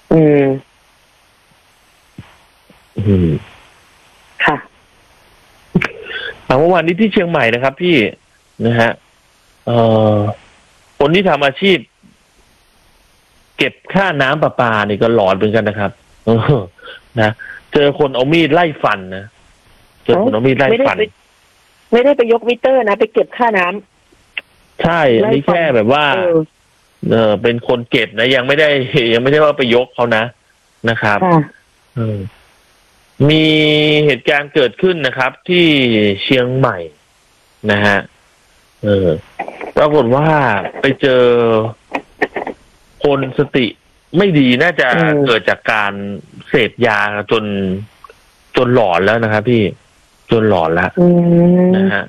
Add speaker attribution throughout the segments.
Speaker 1: อืมค่ะ
Speaker 2: เมื่อวานนี้ที่เชียงใหม่นะครับพี่นะฮะคนที่ทำอาชีพเก็บค่าน้ำประปานี่ก็หลอนเหมือนกันนะครับนะเจอคนเอามีดไล่ฟันนะเจอคนเอามีดไล่ฟัน
Speaker 1: ไม่ได้ไปยกมิเตอร์นะไปเก็บค่าน้ำ
Speaker 2: ใช่อันนี้แค่แบบว่าเป็นคนเก็บนะยังไม่ได้ว่าไปยกเขานะครับมีเหตุการณ์เกิดขึ้นนะครับ ที่เชียงใหม่นะฮะปรากฏว่าไปเจอคนสติไม่ดีน่าจะเกิดจากการเสพยาจนหลอนแล้วนะครับพี่จนหลอนแล้วนะฮะ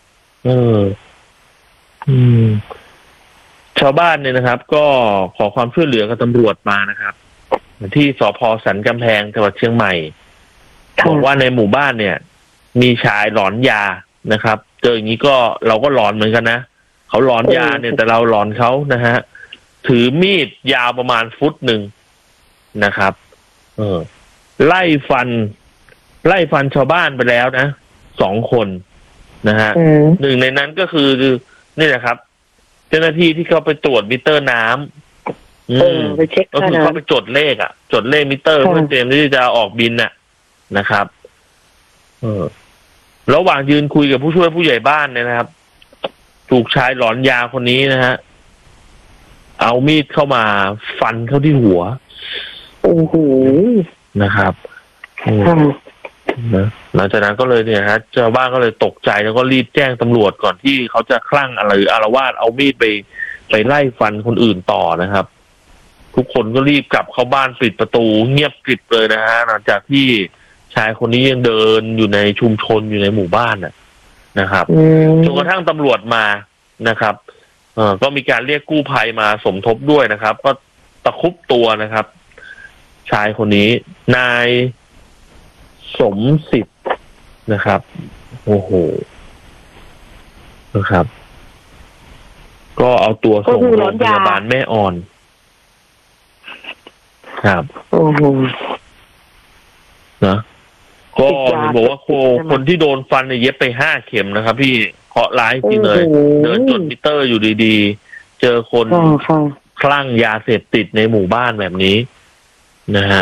Speaker 2: ชาวบ้านเนี่ยนะครับ ก็ขอความช่วยเหลือกับตำรวจมานะครับที่สภ.สันกำแพงจังหวัดเชียงใหม่บอกว่าในหมู่บ้านเนี่ยมีชายหลอนยานะครับเจออย่างนี้ก็เราก็หลอนเหมือนกันนะเขาหลอนยาเนี่ยแต่เราหลอนเขานะฮะถือมีดยาวประมาณฟุตหนึ่งนะครับไล่ฟันชาวบ้านไปแล้วนะ2 คนนะฮะหนึ่งในนั้นก็คือนี่แหละครับเจ้าหน้าที่ที่เขาไปตรวจมิเตอร์น้ำ
Speaker 1: ไปเช็ค
Speaker 2: ก็คือเขาไปจดเลขมิเตอร์เพื่อเตรียมที่จะออกบินนะครับระหว่างยืนคุยกับผู้ช่วยผู้ใหญ่บ้านเนี่ยนะครับถูกชายหลอนยาคนนี้นะฮะเอามีดเข้ามาฟันเข้าที่หัว
Speaker 1: โอ้โห
Speaker 2: นะครับหลังจากนั้นก็เลยเนี่ยฮะชาวบ้านก็เลยตกใจแล้วก็รีบแจ้งตำรวจก่อนที่เขาจะคลั่งอะไรอารวาสเอามีดไปไล่ฟันคนอื่นต่อนะครับทุกคนก็รีบกลับเข้าบ้านปิดประตูเงียบกริบเลยนะฮะหลังจากที่ชายคนนี้ยังเดินอยู่ในชุมชนอยู่ในหมู่บ้านนะครับจนกระทั่งตำรวจมานะครับก็มีการเรียกกู้ภัยมาสมทบด้วยนะครับก็ตะคุบตัวนะครับชายคนนี้นายสมศิษย์นะครับโอ้โหนะครับก็เอาตัวส่งโรงพยาบาลแม่อ่อนครับ
Speaker 1: โอ้โห
Speaker 2: นะก็บอกว่าคนที่โดนฟันเนี่ยเย็บไป5 เข็มนะครับพี่เคราะห์ร้ายจริงเลยเดินจดมิเตอร์อยู่ดีๆเจอคนคลั่งยาเสพติดในหมู่บ้านแบบนี้นะฮะ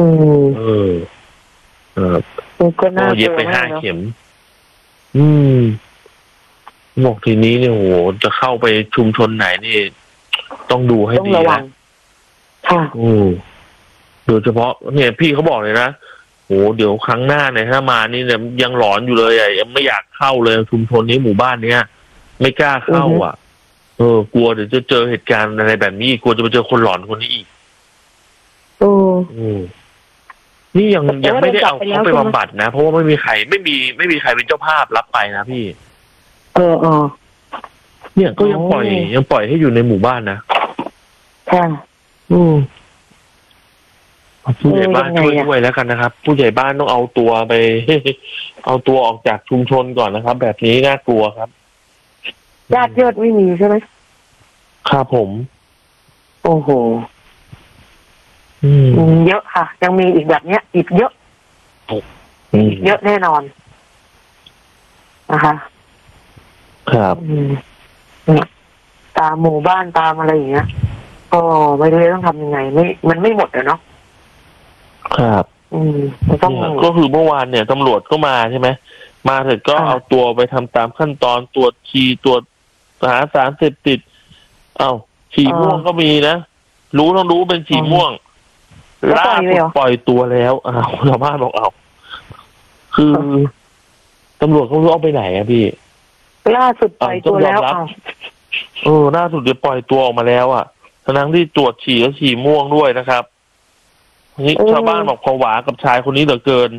Speaker 2: ก็เย็บไป5 เข็มบอกทีนี้เนี่ยโหจะเข้าไปชุมชนไหนนี่ต้องดูให้ดีนะโดยเฉพาะเนี่ยพี่เขาบอกเลยนะโหเดี๋ยวครั้งหน้าเนี่ยถ้ามานี่เนี่ยยังหลอนอยู่เลยยังไม่อยากเข้าเลยชุมชนนี้หมู่บ้านเนี้ยไม่กล้าเข้าอ่ะกลัวเดี๋ยวจะเจอเหตุการณ์อะไรแบบนี้กลัวจะไปเจอคนหลอนคนนี้อีกนี่ยังไม่ได้เอาเขาไปบำบัดนะเพราะว่าไม่มีใครเป็นเจ้าภาพรับไปนะพี่เนี่ยก็ยังปล่อยให้อยู่ในหมู่บ้านนะ
Speaker 1: ค่ะ
Speaker 2: ผู้ใหญ่บ้านช่วยด้วยแล้วกันนะครับผู้ใหญ่บ้านต้องเอาตัวไป เอาตัวออกจากชุมชนก่อนนะครับแบบนี้น่ากลัวครับ
Speaker 1: ญาติยอดไม่มีใช่ไหม
Speaker 2: ครับผม
Speaker 1: โอ้โหเยอะค่ะยังมีอีกแบบเนี้ยอีกเยอะเยอะแน่นอนนะคะ
Speaker 2: ครับ
Speaker 1: ตามหมู่บ้านตามอะไรอย่างเงี้ยก็ไม่รู้ต้องทำยังไงมันไม่หมดเนาะ
Speaker 2: ครับก็คือเมื่อวานเนี่ยตำรวจก็มาใช่ไหมมาเสร็จก็เอาตัวไปทำตามขั้นตอนตรวจฉี่ตรวจหาสารเสพติดฉี่ม่วงก็มีนะต้องรู้เป็นฉี่ม่วงล่าสุดปล่อยตัวแล้วชาวบ้านบอกคือตำรวจเขาเอาไปไหนอะพี่
Speaker 1: ล่าสุดปล่อยตัวแล้ว
Speaker 2: ล่าสุดจะปล่อยตัวออกมาแล้วทั้งที่ตรวจฉี่แล้วฉี่ม่วงด้วยนะครับนี่ชาวบ้านบอกผวากับชายคนนี้เหลือเกิน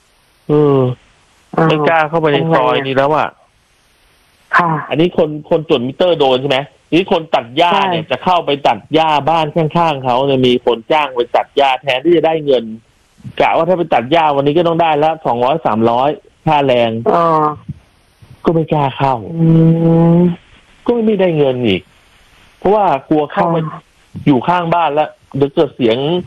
Speaker 2: ไม่กล้าเข้าไปในซอยนี้แล้วอันนี้คนจดมิเตอร์โดนใช่ไหมนี่คนตัดหญ้าเนี่ยจะเข้าไปตัดหญ้าบ้านข้างๆเขาเนี่ยมีคนจ้างไปตัดหญ้าแทนที่จะได้เงินกะว่าถ้าไปตัดหญ้าวันนี้ก็ต้องได้ละ200-300ค่าแรงก็ไม่กล้าเข้าก็ไม่ได้เงินอีกเพราะว่ากลัวเข้ามาอยู่ข้างบ้านแล้วเดี๋ยวเกิดเสียง